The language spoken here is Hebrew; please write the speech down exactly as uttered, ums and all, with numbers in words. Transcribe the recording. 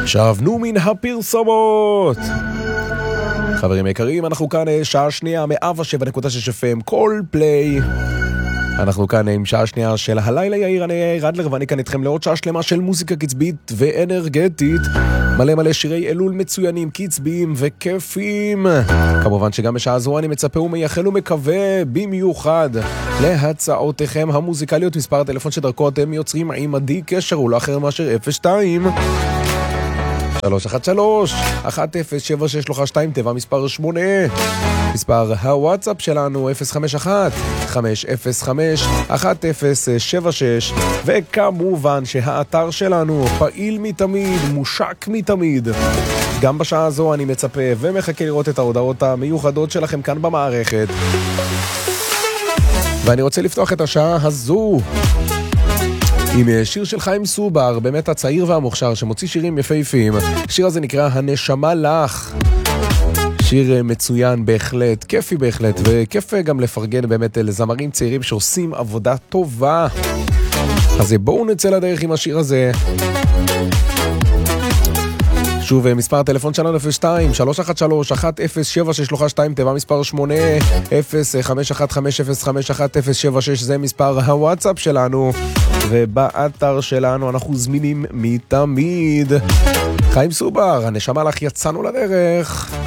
שבנו מן הפרסומות. חברים יקרים, אנחנו כאן שעה שנייה מאה שבע נקודה שש אף אם כל פליי. אנחנו כאן עם שעה שנייה של הלילה יאיר, אני יאיר אדלר, ואני כאן איתכם לעוד שעה שלמה של מוזיקה קצבית ואנרגטית, מלא מלא שירי אלול מצוינים, קצביים וכיפים. כמובן שגם בשעה זו אני מצפה ומייחל ומקווה במיוחד להצעותיכם המוזיקליות. מספר הטלפון שדרכו אתם יוצרים עימדי קשר הוא לא אחר מאשר אפס שתיים שלוש אחת שלוש אחת אפס שבע שש שלוש שתיים, תיבה מספר שמונה. מספר הוואטסאפ שלנו אפס חמש אחת חמש אפס חמש אחת אפס שבע שש, וכמובן שהאתר שלנו פעיל מתמיד, מושק מתמיד. גם בשעה הזו אני מצפה ומחכה לראות את ההודעות המיוחדות שלכם כאן במערכת, ואני רוצה לפתוח את השעה הזו עם שיר של חיים סובר, באמת הצעיר והמוכשר שמוציא שירים יפהפיים. השיר הזה נקרא הנשמה לך, שיר מצוין בהחלט, כיפי בהחלט, וכיף גם לפרגן באמת לזמרים צעירים שעושים עבודה טובה. אז בואו נצא לדרך עם השיר הזה. שוב, מספר הטלפון שלנו אפס שתיים שלוש אחת שלוש אחת אפס שבע שש שלוש שתיים, תיבה מספר שמונה. אפס חמש אחת חמש אפס חמש אחת אפס שבע שש זה מספר הוואטסאפ שלנו, ובאתר שלנו אנחנו זמינים מתמיד. חיים סובר, הנשמה לך, יצאנו לדרך.